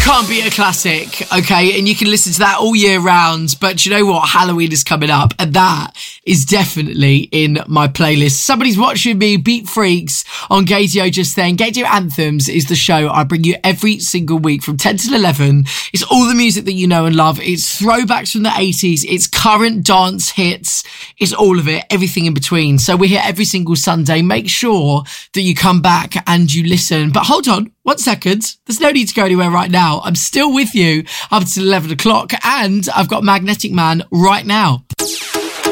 can't beat a classic, okay? And you can listen to that all year round. But you know what? Halloween is coming up, and that is definitely in my playlist. Somebody's watching me, Beat Freaks, on Gaydio just then. Gaydio Anthems is the show I bring you every single week from 10 till 11. It's all the music that you know and love. It's throwbacks from the 80s. It's current dance hits. It's all of it, everything in between. So we're here every single Sunday. Make sure that you come back and you listen. But hold on. 1 second. There's no need to go anywhere right now. I'm still with you up until 11 o'clock, and I've got Magnetic Man right now.